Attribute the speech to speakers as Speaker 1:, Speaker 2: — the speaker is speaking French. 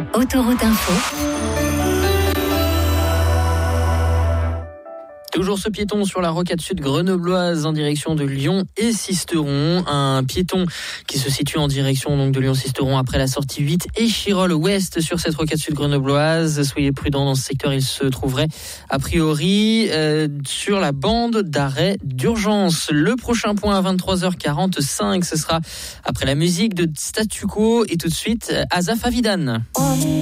Speaker 1: Autoroute Info.
Speaker 2: Toujours ce piéton sur la rocade sud grenobloise en direction de Lyon et Sisteron. Un piéton qui se situe en direction donc de Lyon-Sisteron après la sortie 8 et Chirol ouest sur cette rocade sud grenobloise. Soyez prudents dans ce secteur, il se trouverait a priori sur la bande d'arrêt d'urgence. Le prochain point à 23h45, ce sera après la musique de Statu Quo et tout de suite Asaf Avidan.